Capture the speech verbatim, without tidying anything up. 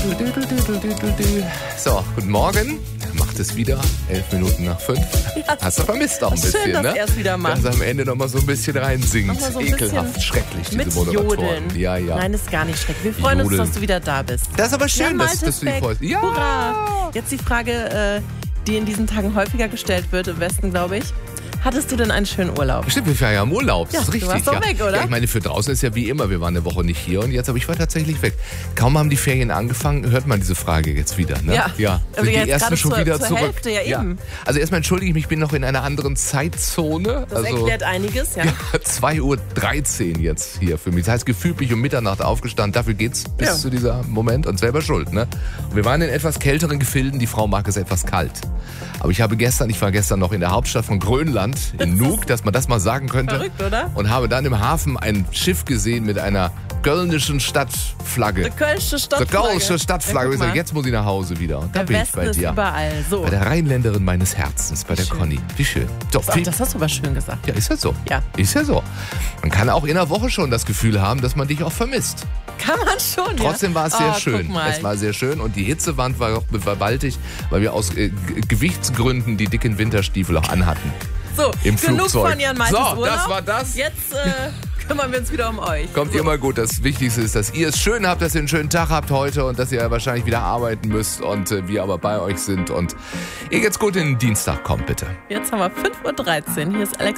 So, guten Morgen. Macht es wieder. Elf Minuten nach fünf. Ja, Hast du vermisst auch ein schön, bisschen, dass ne? er es wieder macht. Dass er am Ende noch mal so ein bisschen reinsingt. Noch mal so ein Ekelhaft, bisschen schrecklich, diese mit Moderatoren. Jodeln. Ja, ja. Nein, ist gar nicht schrecklich. Wir freuen Jodeln. uns, dass du wieder da bist. Das ist aber schön, ja, dass, Malte dass du dich Speck. freust. Ja. Hurra! Jetzt die Frage, äh, die in diesen Tagen häufiger gestellt wird, im Westen, glaube ich. Hattest du denn einen schönen Urlaub? Stimmt, wir waren ja im Urlaub. Ja, Das ist du richtig. warst doch ja. weg, oder? Ja, ich meine, für draußen ist ja wie immer. Wir waren eine Woche nicht hier und jetzt, aber ich war tatsächlich weg. Kaum haben die Ferien angefangen, hört man diese Frage jetzt wieder. Ne? Ja. ja. Aber Sind jetzt die ersten gerade schon zur- wieder zur zurück. Hälfte, ja eben. Also erstmal entschuldige ich mich, ich bin noch in einer anderen Zeitzone. Das also, erklärt einiges, ja. Ja, zwei Uhr dreizehn jetzt hier für mich. Das heißt, gefühlt bin ich um Mitternacht aufgestanden. Dafür geht's bis Ja. zu dieser Moment und selber schuld. Ne? Und wir waren in etwas kälteren Gefilden. Die Frau mag es etwas kalt. Aber ich habe gestern, ich war gestern noch in der Hauptstadt von Grönland, in Nuuk, dass man das mal sagen könnte. Verrückt, oder? Und habe dann im Hafen ein Schiff gesehen mit einer kölnischen Stadtflagge. Die Kölsche Die Stadtflagge. kölsche Stadtflagge. Ja, Ich guck sag, mal. jetzt muss ich nach Hause wieder. Und da Der bin ich Westen bei ist dir. überall. So. Bei der Rheinländerin meines Herzens, bei der Schön. Conny. Wie schön. So, Ach, viel, das hast du aber schön gesagt. ja, ist ja so. Ja. Ist ja so. Man kann auch in der Woche schon das Gefühl haben, dass man dich auch vermisst. Kann man schon, Trotzdem ja. war es sehr Oh, schön. Guck mal. Es war sehr schön und die Hitzewand war auch gewaltig, weil wir aus äh, G- Gewichtsgründen die dicken Winterstiefel auch anhatten. So, Im genug Flugzeug. von Jan Maltes So, Urlaub. das war das. Jetzt äh, kümmern wir uns wieder um euch. Kommt so. immer gut. Das Wichtigste ist, dass ihr es schön habt, dass ihr einen schönen Tag habt heute und dass ihr wahrscheinlich wieder arbeiten müsst und äh, wir aber bei euch sind und ihr jetzt gut in den Dienstag kommt, bitte. Jetzt haben wir fünf Uhr dreizehn. Hier ist Alex